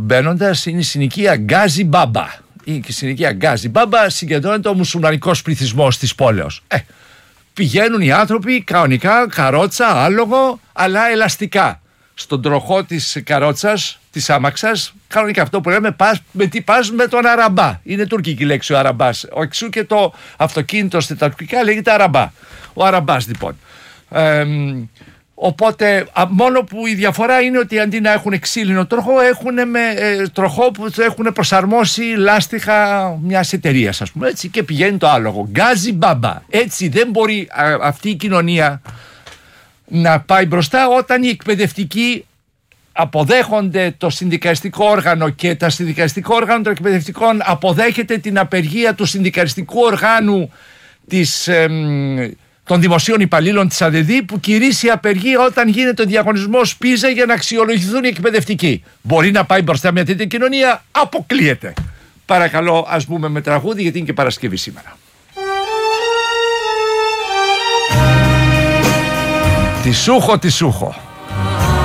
μπαίνοντας είναι η συνοικία Γκάζι Μπάμπα. Η συνοικία Γκάζι Μπάμπα συγκεντρώνεται ο μουσουλμανικός πληθυσμός της πόλεως. Πηγαίνουν οι άνθρωποι κανονικά, καρότσα, άλογο, αλλά ελαστικά. Στον τροχό της καρότσας, της άμαξας, κανονικά αυτό που λέμε, πας με τον αραμπά. Είναι τουρκική λέξη ο αραμπάς. Εξού και το αυτοκίνητο στα τουρκικά λέγεται αραμπά. Ο αραμπάς λοιπόν. Οπότε μόνο που η διαφορά είναι ότι αντί να έχουν ξύλινο τροχό, έχουν τροχό που έχουν προσαρμόσει λάστιχα μιας εταιρείας, ας πούμε, έτσι, και πηγαίνει το άλογο. Γκάζι Μπάμπα. Έτσι δεν μπορεί αυτή η κοινωνία να πάει μπροστά όταν οι εκπαιδευτικοί αποδέχονται το συνδικαλιστικό όργανο και τα συνδικαλιστικό όργανο των εκπαιδευτικών αποδέχεται την απεργία του συνδικαλιστικού οργάνου των δημοσίων υπαλλήλων της ΑΔΔ, που κηρύσσει απεργία όταν γίνεται ο διαγωνισμός Πίζα για να αξιολογηθούν οι εκπαιδευτικοί. Μπορεί να πάει μπροστά μια τέτοια κοινωνία? Αποκλείεται. Παρακαλώ, ας μπούμε με τραγούδι, γιατί είναι και Παρασκευή σήμερα. Τι σούχο, τι σούχο.